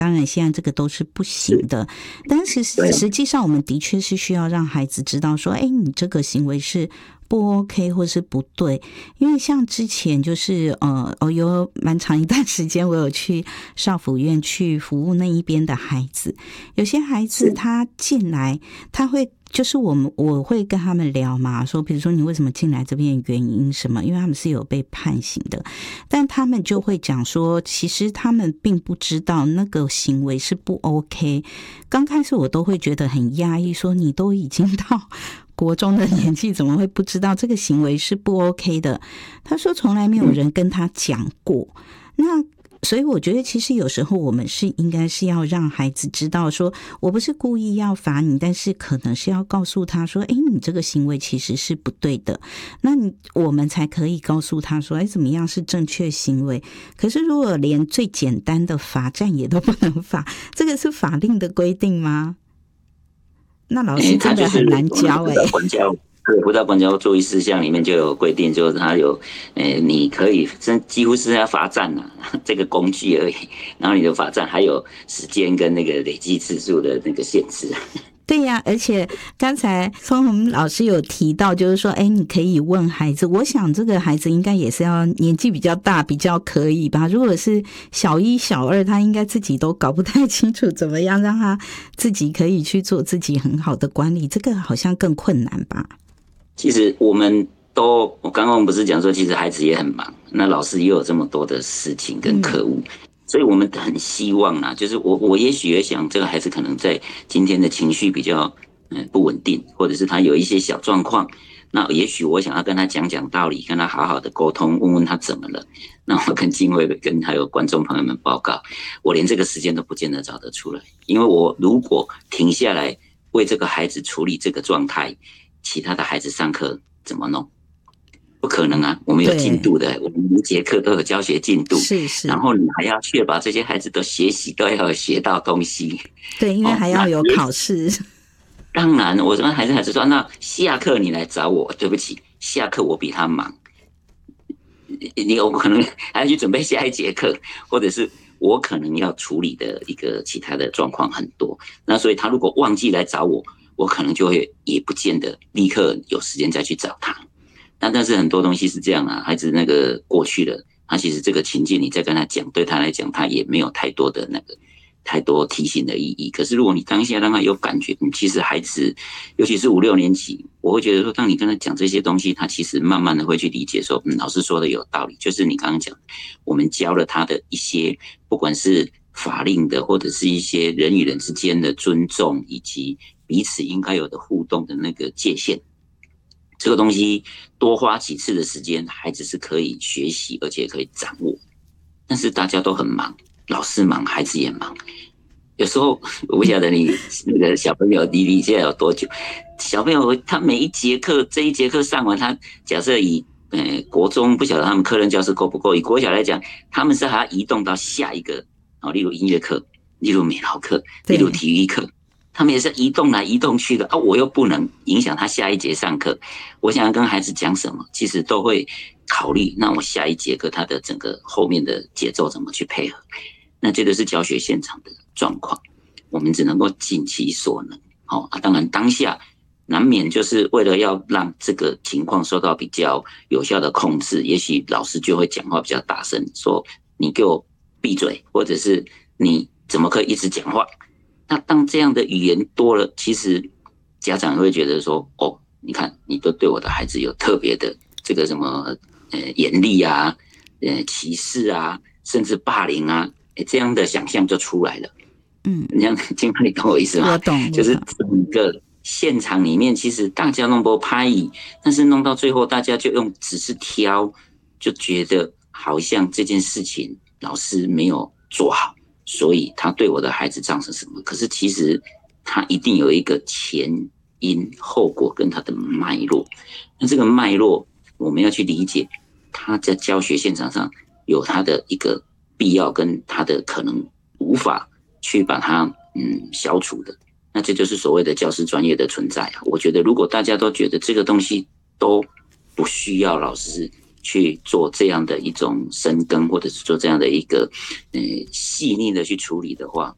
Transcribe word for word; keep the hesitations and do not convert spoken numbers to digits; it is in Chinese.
当然现在这个都是不行的，但是实际上我们的确是需要让孩子知道说，哎，你这个行为是不 OK 或是不对。因为像之前就是呃，哦，有蛮长一段时间我有去少辅院去服务那一边的孩子，有些孩子他进来他会就是我们我会跟他们聊嘛，说比如说你为什么进来这边的原因什么，因为他们是有被判刑的，但他们就会讲说其实他们并不知道那个行为是不 OK。 刚开始我都会觉得很压抑，说你都已经到国中的年纪怎么会不知道这个行为是不 OK 的。他说从来没有人跟他讲过。那所以我觉得其实有时候我们是应该是要让孩子知道说，我不是故意要罚你，但是可能是要告诉他说，哎，你这个行为其实是不对的，那你我们才可以告诉他说，哎，怎么样是正确行为。可是如果连最简单的罚站也都不能罚，这个是法令的规定吗？那老师真的很难教哎、欸。 对，辅导管教注意事项里面就有规定，就是它有，呃，你可以，几乎是要罚站啊，这个工具而已。然后你的罚站还有时间跟那个累计次数的那个限制。 对呀、啊，而且刚才松宏老师有提到，就是说，哎，你可以问孩子。我想这个孩子应该也是要年纪比较大，比较可以吧。如果是小一、小二，他应该自己都搞不太清楚，怎么样让他自己可以去做自己很好的管理，这个好像更困难吧。 其实我们都，我刚刚不是讲说，其实孩子也很忙，那老师也有这么多的事情跟课务，嗯、所以我们很希望啊，就是我我也许也想，这个孩子可能在今天的情绪比较嗯不稳定，或者是他有一些小状况，那也许我想要跟他讲讲道理，跟他好好的沟通，问问他怎么了。那我跟敬畏跟还有观众朋友们报告，我连这个时间都不见得找得出来，因为我如果停下来为这个孩子处理这个状态，其他的孩子上课怎么弄？不可能啊！我们有进度的，我们每节课都有教学进度， 是是。 然后你还要确保这些孩子的学习都要学到东西。 对，因为还要有考试。哦、 当然，我跟孩子孩子说，那下课你来找我，对不起，下课我比他忙，你有可能还要去准备下一节课，或者是我可能要处理的一个其他的状况很多。那所以他如果忘记来找我，我可能就会也不见得立刻有时间再去找他。但但是很多东西是这样啊，孩子那个过去了，他其实这个情境你再跟他讲，对他来讲他也没有太多的那个太多提醒的意义。可是如果你当下让他有感觉，其实孩子尤其是五六年级，我会觉得说，当你跟他讲这些东西，他其实慢慢的会去理解说，嗯，老师说的有道理，就是你刚刚讲，我们教了他的一些不管是法令的，或者是一些人与人之间的尊重，以及彼此应该有的互动的那个界限，这个东西多花几次的时间，孩子是可以学习，而且可以掌握。但是大家都很忙，老师忙，孩子也忙。有时候我不晓得你那个小朋友离离现在有多久？小朋友他每一节课，这一节课上完，他假设以呃国中不晓得他们课任教室够不够，以国小来讲，他们是还要移动到下一个，哦，例如音乐课，例如美劳课，例如体育课。他们也是移动来移动去的啊，我又不能影响他下一节上课。我想要跟孩子讲什么，其实都会考虑，那我下一节课他的整个后面的节奏怎么去配合。那这个是教学现场的状况，我们只能够尽其所能。好、哦啊，当然当下难免就是为了要让这个情况受到比较有效的控制，也许老师就会讲话比较大声，说你给我闭嘴，或者是你怎么可以一直讲话？那当这样的语言多了，其实家长会觉得说，哦，你看你都对我的孩子有特别的这个什么呃严厉啊、呃歧视啊，甚至霸凌啊，这样的想象就出来了。嗯，你像金妈，你懂我意思吗？ 我懂， 就是整个现场里面，其实大家弄不拍椅，但是弄到最后，大家就用只是挑，就觉得好像这件事情老师没有做好。所以他对我的孩子造成什么？可是其实他一定有一个前因后果跟他的脉络。那这个脉络我们要去理解，他在教学现场上有他的一个必要跟他的可能无法去把它嗯消除的。那这就是所谓的教师专业的存在啊。我觉得如果大家都觉得这个东西都不需要老师去做这样的一种深耕，或者是做这样的一个呃细腻的去处理的话，